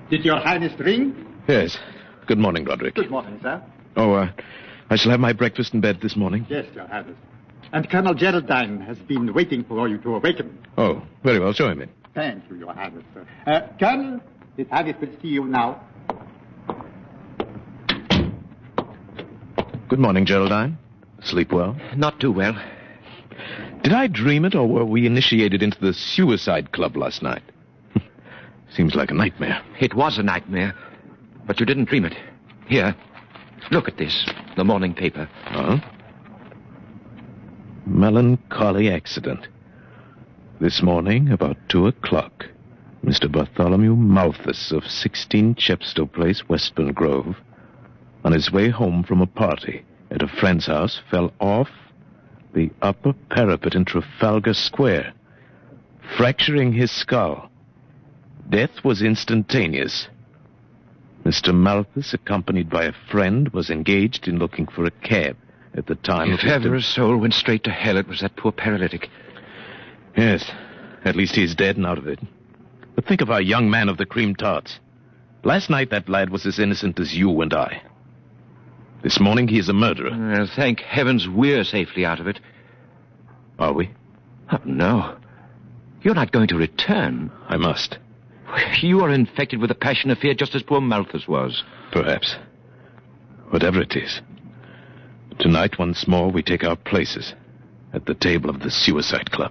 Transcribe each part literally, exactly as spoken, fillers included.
Did your Highness ring? Yes. Good morning, Roderick. Good morning, sir. Oh, uh, I shall have my breakfast in bed this morning. Yes, your Highness. And Colonel Geraldine has been waiting for you to awaken. Oh, very well. Show him in. Thank you, your Highness, sir. Uh, Colonel, His Highness will see you now. Good morning, Geraldine. Sleep well? Not too well. Did I dream it, or were we initiated into the suicide club last night? Seems like a nightmare. It was a nightmare, but you didn't dream it. Here, look at this, the morning paper. Huh? Melancholy accident. This morning, about two o'clock, Mister Bartholomew Malthus of sixteen Chepstow Place, Westbourne Grove, on his way home from a party at a friend's house, fell off the upper parapet in Trafalgar Square, fracturing his skull. Death was instantaneous. Mister Malthus, accompanied by a friend, was engaged in looking for a cab at the time If of... ever a soul went straight to hell, it was that poor paralytic. Yes, at least he's dead and out of it. But think of our young man of the cream tarts. Last night that lad was as innocent as you and I. This morning he is a murderer. Well, thank heavens we're safely out of it. Are we? Oh, no. You're not going to return. I must. You are infected with a passion of fear just as poor Malthus was. Perhaps. Whatever it is. Tonight, once more, we take our places at the table of the Suicide Club.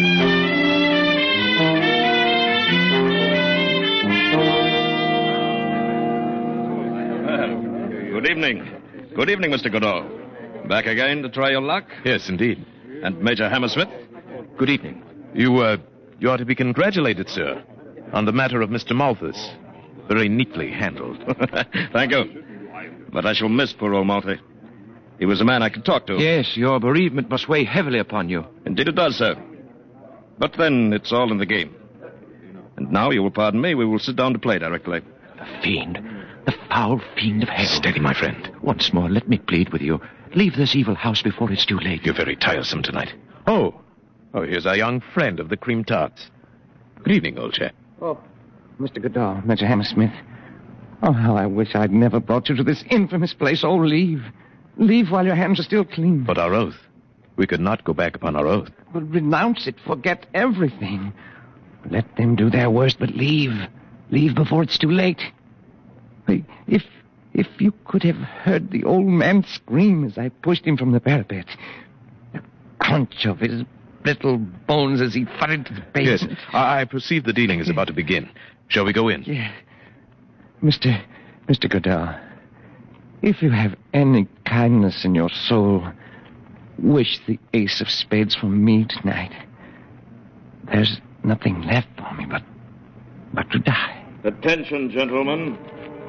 Good evening. Good evening, Mister Goodall. Back again to try your luck? Yes, indeed. And Major Hammersmith? Good evening. You, uh, you ought to be congratulated, sir, on the matter of Mister Malthus. Very neatly handled. Thank you. But I shall miss poor old Malthus. He was a man I could talk to. Yes, your bereavement must weigh heavily upon you. Indeed it does, sir. But then it's all in the game. And now, you will pardon me, we will sit down to play directly. The fiend. The foul fiend of hell. Steady, my friend. Once more, let me plead with you. Leave this evil house before it's too late. You're very tiresome tonight. Oh. Oh, here's our young friend of the cream tarts. Good evening, old chap. Oh, Mister Goodall, Major Hammersmith. Oh, how I wish I'd never brought you to this infamous place. Oh, leave. Leave while your hands are still clean. But our oath. We could not go back upon our oath. Well, renounce it. Forget everything. Let them do their worst, but leave. Leave before it's too late. If if you could have heard the old man scream as I pushed him from the parapet. The crunch of his brittle bones as he fluttered to the pavement. Yes, I perceive the dealing is about to begin. Shall we go in? Yeah. Mister Mister Goodall, if you have any kindness in your soul, wish the ace of spades for me tonight. There's nothing left for me but, but to die. Attention, gentlemen.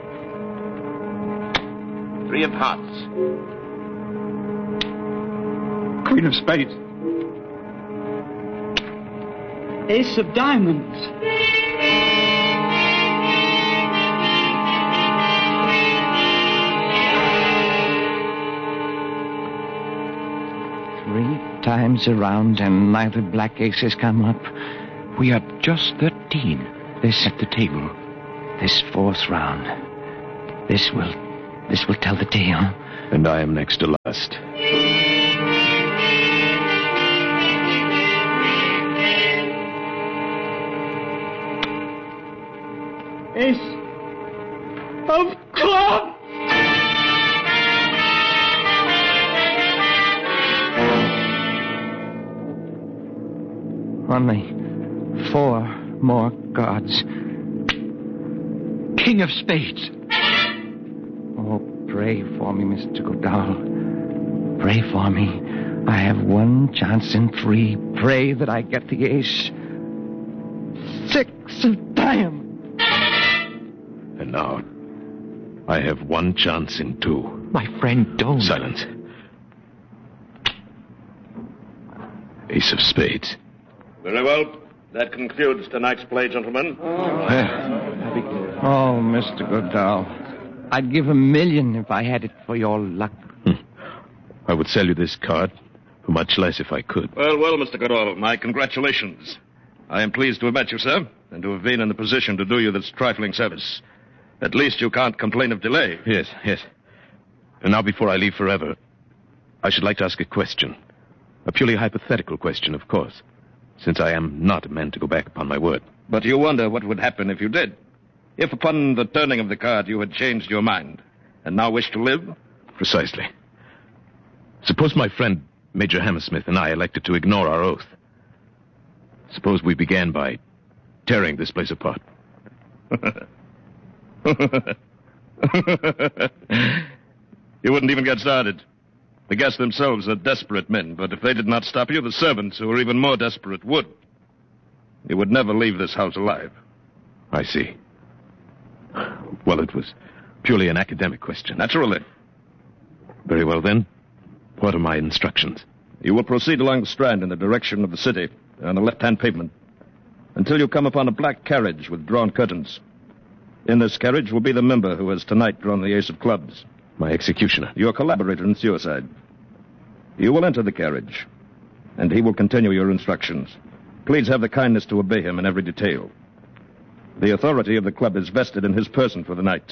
Three of hearts. Queen of spades. Ace of diamonds. Three times around and neither black ace has come up. We are just thirteen. They set the table. This fourth round. This will... This will tell the tale. And I am next to last. Ace of clubs! Only four more cards. King of spades. Oh, pray for me, Mister Goodall. Pray for me. I have one chance in three. Pray that I get the ace. Six of diamonds. And now, I have one chance in two. My friend, don't. Silence. Ace of spades. Very well. That concludes tonight's play, gentlemen. Oh, oh Mister Goodall. I'd give a million if I had it for your luck. Hmm. I would sell you this card for much less if I could. Well, well, Mister Goodall, my congratulations. I am pleased to have met you, sir. and to have been in the position to do you this trifling service. At least you can't complain of delay. Yes, yes. And now, before I leave forever, I should like to ask a question. A purely hypothetical question, of course, since I am not a man to go back upon my word. But you wonder what would happen if you did. If upon the turning of the card you had changed your mind and now wish to live? Precisely. Suppose my friend Major Hammersmith and I elected to ignore our oath. Suppose we began by tearing this place apart. You wouldn't even get started. The guests themselves are desperate men, but if they did not stop you, the servants, who are even more desperate, would. You would never leave this house alive. I see. Well, it was purely an academic question. Naturally. Very well, then. What are my instructions? You will proceed along the Strand in the direction of the city, on the left-hand pavement, until you come upon a black carriage with drawn curtains. In this carriage will be the member who has tonight drawn the ace of clubs. My executioner. Your collaborator in suicide. You will enter the carriage, and he will continue your instructions. Please have the kindness to obey him in every detail. The authority of the club is vested in his person for the night.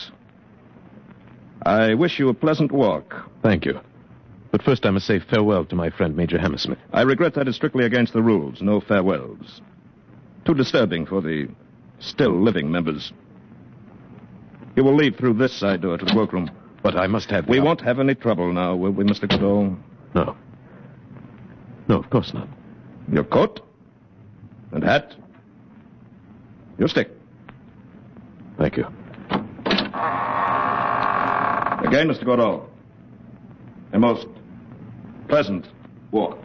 I wish you a pleasant walk. Thank you. But first I must say farewell to my friend Major Hammersmith. I regret that is strictly against the rules. No farewells. Too disturbing for the still living members. You will lead through this side door to the workroom. But I must have... We won't have any trouble now, will we, Mister Goodall? No. No, of course not. Your coat? And hat? Your stick? Thank you. Again, Mister Goodall. A most pleasant walk.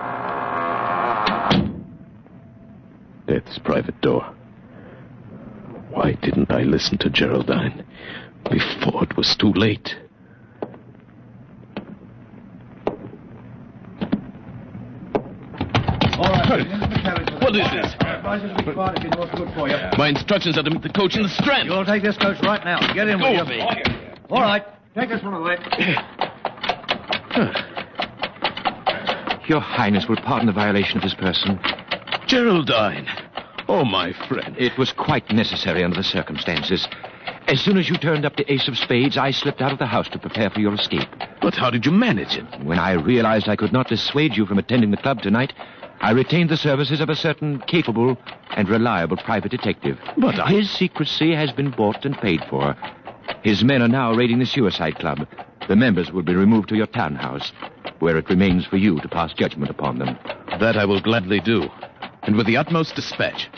Death's private door. Why didn't I listen to Geraldine before it was too late? All right. What is this? My instructions are to meet the coach in the Strand. You'll take this coach right now. Get in with you. All right. Take this one away. Your Highness will pardon the violation of his person. Geraldine. Oh, my friend. It was quite necessary under the circumstances. As soon as you turned up the ace of spades, I slipped out of the house to prepare for your escape. But how did you manage it? When I realized I could not dissuade you from attending the club tonight, I retained the services of a certain capable and reliable private detective. But I... His secrecy has been bought and paid for. His men are now raiding the suicide club. The members will be removed to your townhouse, where it remains for you to pass judgment upon them. That I will gladly do, and with the utmost dispatch.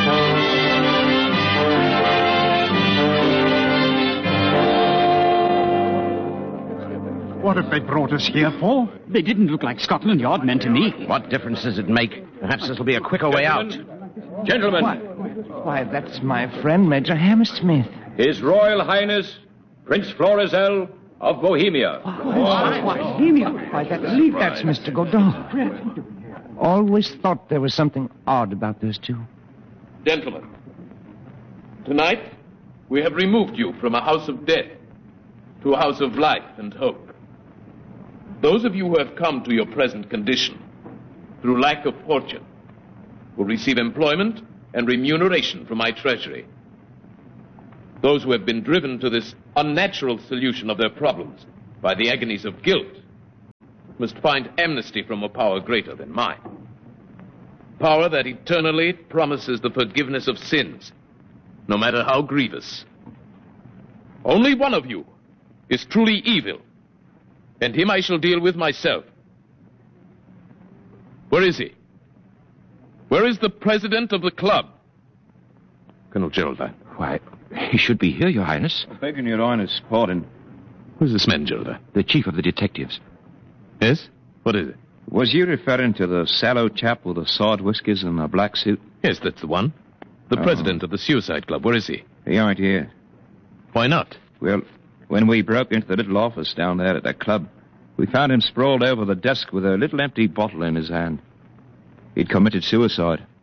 What have they brought us here for? They didn't look like Scotland Yard men to me. What difference does it make? Perhaps this will be a quicker way out. Gentlemen, Why, why, that's my friend, Major Hammersmith. His Royal Highness, Prince Florizel of Bohemia. Why, that, that's Mister Godot. Always thought there was something odd about those two. Gentlemen, tonight we have removed you from a house of death to a house of life and hope. Those of you who have come to your present condition through lack of fortune will receive employment and remuneration from my treasury. Those who have been driven to this unnatural solution of their problems by the agonies of guilt must find amnesty from a power greater than mine. Power that eternally promises the forgiveness of sins, no matter how grievous. Only one of you is truly evil, and him I shall deal with myself. Where is he? Where is the president of the club? Colonel Geraldine. Why, he should be here, Your Highness. Begging your Highness pardon. Who's this man, Geraldine? The chief of the detectives. Yes? What is it? Was you referring to the sallow chap with the sawed whiskers and a black suit? Yes, that's the one. The Oh. president of the Suicide Club. Where is he? He aren't here. Why not? Well, when we broke into the little office down there at that club, we found him sprawled over the desk with a little empty bottle in his hand. He'd committed suicide.